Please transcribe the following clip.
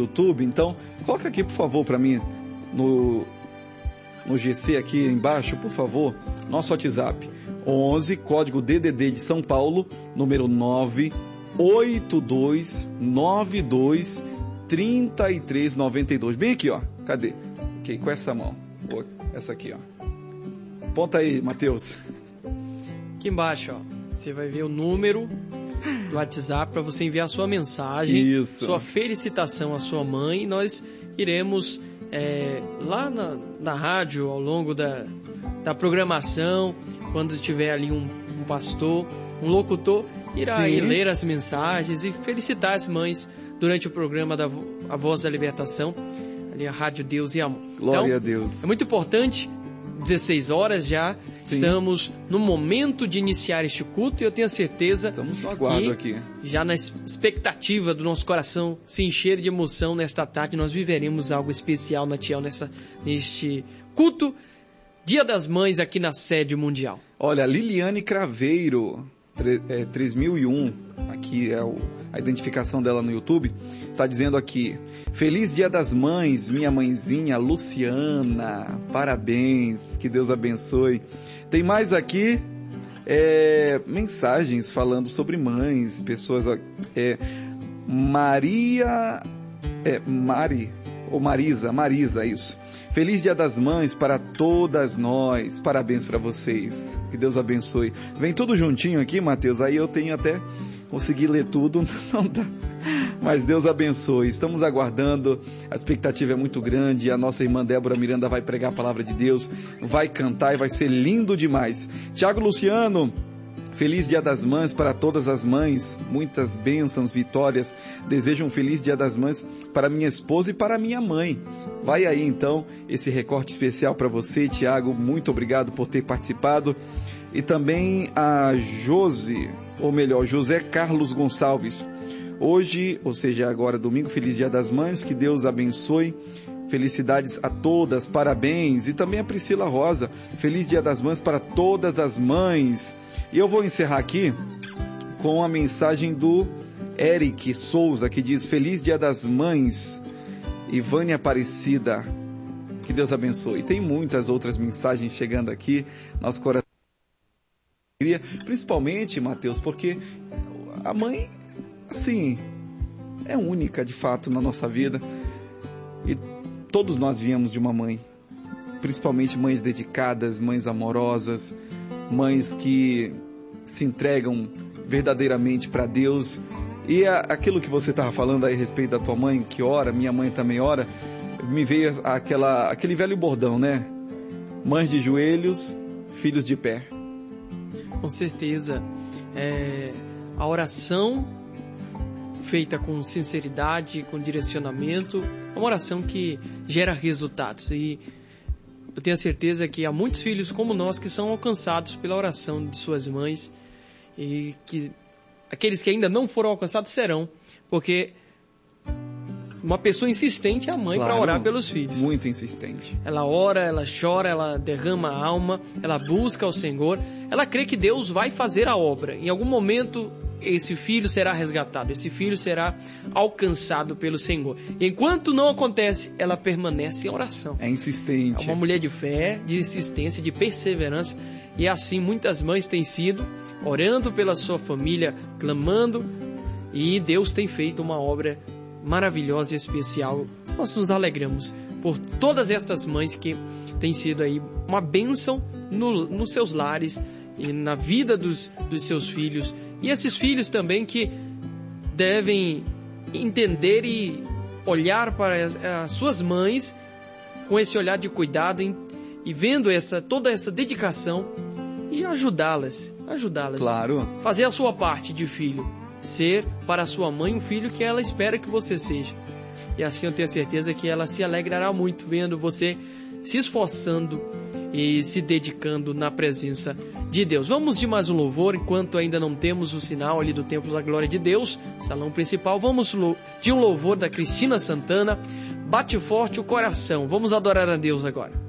YouTube, então coloca aqui, por favor, para mim, no GC aqui embaixo, por favor, nosso WhatsApp, 11, código DDD de São Paulo, número 982923392. Bem aqui, ó. Cadê? Ok, com essa mão. Essa aqui, ó. Aponta aí, Mateus. Aqui embaixo, ó. Você vai ver o número do WhatsApp para você enviar a sua mensagem, isso, sua felicitação à sua mãe. E nós iremos lá na rádio, ao longo da programação, quando tiver ali um pastor, um locutor, irá ler as mensagens e felicitar as mães durante o programa da A Voz da Libertação, ali a Rádio Deus e Amor. Glória a Deus. É muito importante, 16 horas já, estamos no momento de iniciar este culto e eu tenho certeza estamos no aguardo aqui. Já na expectativa do nosso coração se encher de emoção nesta tarde, nós viveremos algo especial, Natiel, neste culto, Dia das Mães aqui na sede mundial. Olha, Liliane Craveiro, 3001, aqui é a identificação dela no YouTube, está dizendo aqui: Feliz Dia das Mães, minha mãezinha Luciana, parabéns, que Deus abençoe. Tem mais aqui mensagens falando sobre mães, pessoas, Marisa, isso. Feliz Dia das Mães para todas nós, parabéns para vocês, que Deus abençoe. Vem tudo juntinho aqui, Mateus, aí eu tenho até conseguir ler tudo, não dá, mas Deus abençoe. Estamos aguardando, a expectativa é muito grande, a nossa irmã Débora Miranda vai pregar a palavra de Deus, vai cantar e vai ser lindo demais. Tiago Luciano, feliz Dia das Mães para todas as mães, muitas bênçãos, vitórias. Desejo um feliz Dia das Mães para minha esposa e para minha mãe. Vai aí então esse recorte especial para você, Tiago, muito obrigado por ter participado. E também a José Carlos Gonçalves. Hoje, ou seja, agora domingo, feliz Dia das Mães, que Deus abençoe. Felicidades a todas, parabéns. E também a Priscila Rosa, feliz Dia das Mães para todas as mães. E eu vou encerrar aqui com a mensagem do Eric Souza, que diz: Feliz Dia das Mães, Ivânia Aparecida, que Deus abençoe. E tem muitas outras mensagens chegando aqui, nosso coração, principalmente, Mateus, porque a mãe, assim, é única de fato na nossa vida, e todos nós viemos de uma mãe, principalmente mães dedicadas, mães amorosas, mães que se entregam verdadeiramente para Deus. E aquilo que você estava falando aí a respeito da tua mãe que ora, minha mãe também ora, me veio aquele velho bordão, né? Mães de joelhos, filhos de pé. Com certeza, a oração feita com sinceridade, com direcionamento, é uma oração que gera resultados. E eu tenho a certeza que há muitos filhos como nós que são alcançados pela oração de suas mães, e que aqueles que ainda não foram alcançados serão, porque uma pessoa insistente é a mãe, claro, para orar pelos filhos. Muito insistente. Ela ora, ela chora, ela derrama a alma, ela busca o Senhor, ela crê que Deus vai fazer a obra. Em algum momento esse filho será resgatado, esse filho será alcançado pelo Senhor. E enquanto não acontece, ela permanece em oração. É insistente. É uma mulher de fé, de insistência, de perseverança. E assim muitas mães têm sido, orando pela sua família, clamando, e Deus tem feito uma obra maravilhosa e especial. Nós nos alegramos por todas estas mães que têm sido aí uma bênção nos seus lares e na vida dos seus filhos. E esses filhos também que devem entender e olhar para as suas mães com esse olhar de cuidado e vendo toda essa dedicação e ajudá-las. Claro. Fazer a sua parte de filho. Ser para a sua mãe um filho que ela espera que você seja. E assim eu tenho certeza que ela se alegrará muito vendo você se esforçando e se dedicando na presença de Deus. Vamos de mais um louvor, enquanto ainda não temos o sinal ali do Templo da Glória de Deus, salão principal. Vamos de um louvor da Cristina Santana, Bate Forte o Coração. Vamos adorar a Deus agora.